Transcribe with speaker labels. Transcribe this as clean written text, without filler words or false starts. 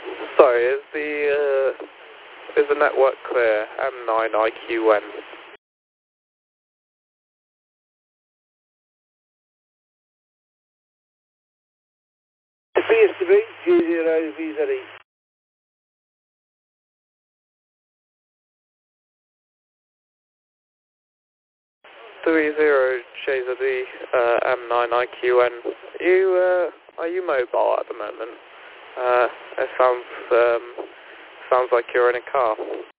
Speaker 1: Sorry, is the network clear? M9IQN.
Speaker 2: Appears to be 20VZE.
Speaker 1: 30JZE, M9IQN. Are you mobile at the moment? It sounds like you're in a car.